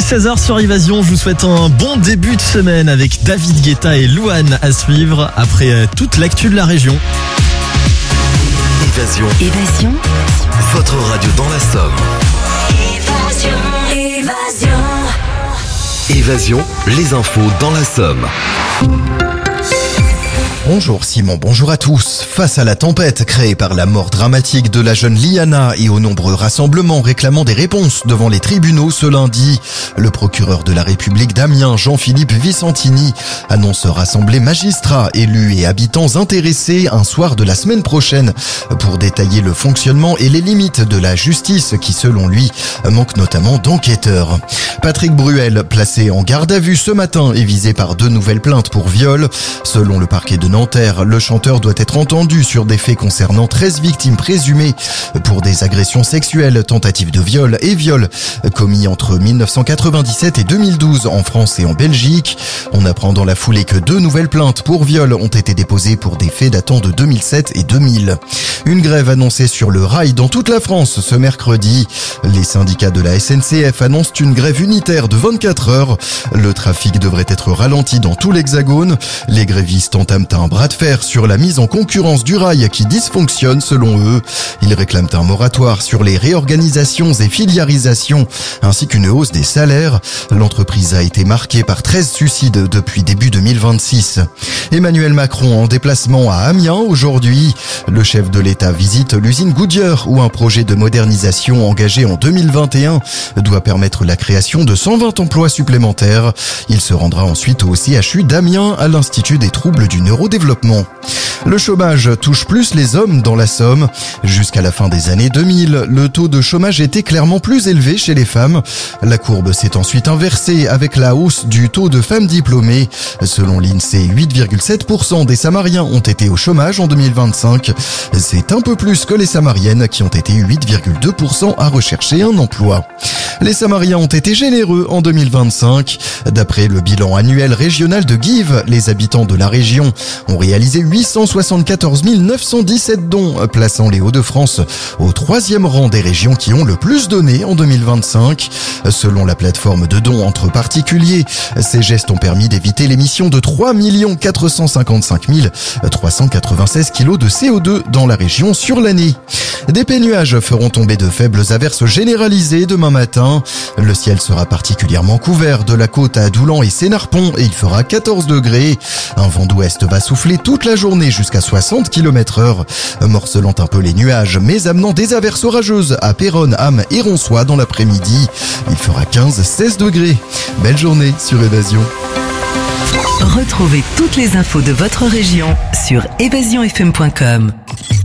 16h sur Évasion. Je vous souhaite un bon début de semaine avec David Guetta et Louane à suivre après toute l'actu de la région. Évasion. Votre radio dans la Somme. Évasion, les infos dans la Somme. Bonjour Simon, bonjour à tous. Face à la tempête créée par la mort dramatique de la jeune Liana et aux nombreux rassemblements réclamant des réponses devant les tribunaux ce lundi, le procureur de la République d'Amiens, Jean-Philippe Vicentini, annonce rassembler magistrats, élus et habitants intéressés un soir de la semaine prochaine pour détailler le fonctionnement et les limites de la justice qui, selon lui, manque notamment d'enquêteurs. Patrick Bruel, placé en garde à vue ce matin, est visé par 2 nouvelles plaintes pour viol. Selon le parquet de Nanterre, le chanteur doit être entendu sur des faits concernant 13 victimes présumées pour des agressions sexuelles, tentatives de viol et viols commis entre 1997 et 2012 en France et en Belgique. On apprend dans la foulée que 2 nouvelles plaintes pour viol ont été déposées pour des faits datant de 2007 et 2000. Une grève annoncée sur le rail dans toute la France ce mercredi. Les syndicats de la SNCF annoncent une grève unitaire de 24 heures. Le trafic devrait être ralenti dans tout l'Hexagone. Les grévistes entament un bras de fer sur la mise en concurrence du rail qui dysfonctionne selon eux. Ils réclament un moratoire sur les réorganisations et filiarisations ainsi qu'une hausse des salaires. L'entreprise a été marquée par 13 suicides depuis début 2026. Emmanuel Macron en déplacement à Amiens aujourd'hui. Le chef de l'État visite l'usine Goodyear où un projet de modernisation engagé en 2021 doit permettre la création de 120 emplois supplémentaires. Il se rendra ensuite au CHU d'Amiens à l'Institut des troubles du neurodéveloppement. Le chômage touche plus les hommes dans la Somme. Jusqu'à la fin des années 2000, le taux de chômage était clairement plus élevé chez les femmes. La courbe s'est ensuite inversée avec la hausse du taux de femmes diplômées. Selon l'INSEE, 8,7% des Samariens ont été au chômage en 2025. C'est un peu plus que les Samariennes qui ont été 8,2% à rechercher un emploi. Les Samariens ont été généreux en 2025. D'après le bilan annuel régional de Give, les habitants de la région ont réalisé 874 917 dons, plaçant les Hauts-de-France au 3e rang des régions qui ont le plus donné en 2025. Selon la plateforme de dons entre particuliers, ces gestes ont permis d'éviter l'émission de 3 455 396 kilos de CO2 dans la région sur l'année. Des pénuages feront tomber de faibles averses généralisées demain matin. Le ciel sera particulièrement couvert de la côte à Doulan et Sénarpont et il fera 14 degrés. Un vent d'ouest va souffler toute la journée jusqu'à 60 km/h, morcelant un peu les nuages, mais amenant des averses orageuses à Péronne, Ham et Ronsois dans l'après-midi. Il fera 15-16 degrés. Belle journée sur Évasion. Retrouvez toutes les infos de votre région sur évasionfm.com.